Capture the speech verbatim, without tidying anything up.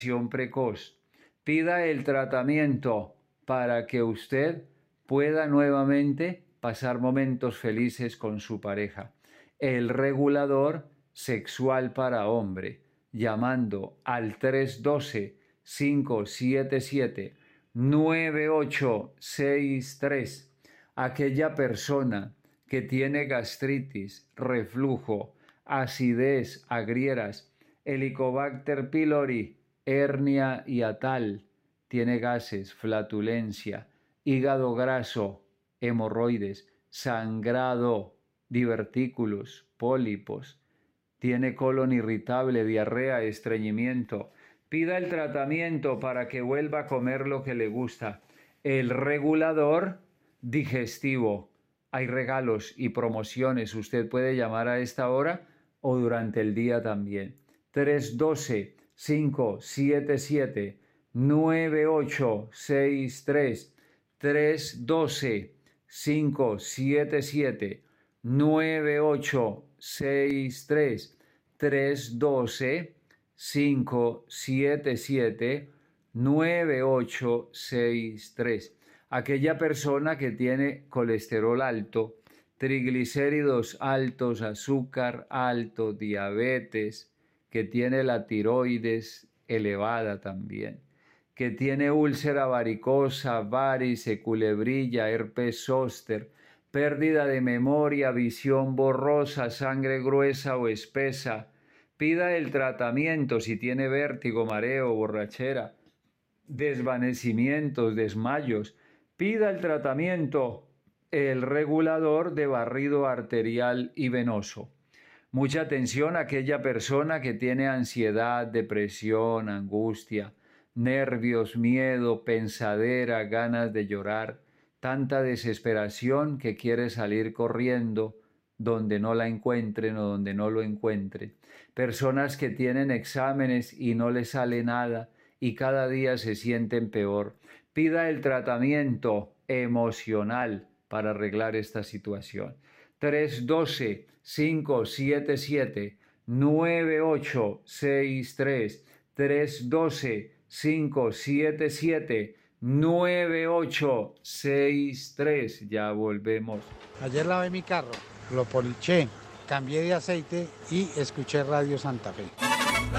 precoz. Pida el tratamiento para que usted pueda nuevamente pasar momentos felices con su pareja. El regulador sexual para hombre, llamando al tres uno dos, cinco siete siete, nueve ocho seis tres. Aquella persona que tiene gastritis, reflujo, acidez, agrieras, Helicobacter pylori, hernia hiatal, tiene gases, flatulencia, hígado graso, hemorroides, sangrado, divertículos, pólipos, tiene colon irritable, diarrea, estreñimiento. Pida el tratamiento para que vuelva a comer lo que le gusta. El regulador digestivo. Hay regalos y promociones. Usted puede llamar a esta hora o durante el día también. tres uno dos, cinco siete siete, nueve ocho seis tres. tres uno dos, cinco siete siete, nueve ocho seis tres. tres uno dos, cinco siete siete, nueve ocho seis tres. Aquella persona que tiene colesterol alto, triglicéridos altos, azúcar alto, diabetes, que tiene la tiroides elevada también, que tiene úlcera varicosa, varice, culebrilla, herpes zóster, pérdida de memoria, visión borrosa, sangre gruesa o espesa. Pida el tratamiento si tiene vértigo, mareo, borrachera, desvanecimientos, desmayos. Pida el tratamiento, el regulador de barrido arterial y venoso. Mucha atención a aquella persona que tiene ansiedad, depresión, angustia, nervios, miedo, pensadera, ganas de llorar, tanta desesperación que quiere salir corriendo donde no la encuentren o donde no lo encuentren. Personas que tienen exámenes y no les sale nada y cada día se sienten peor. Pida el tratamiento emocional para arreglar esta situación. tres uno dos, cinco siete siete, nueve ocho seis tres. tres uno dos, cinco siete siete, nueve ocho seis tres. Ya volvemos. Ayer lavé mi carro, lo poliché, cambié de aceite y escuché Radio Santa Fe.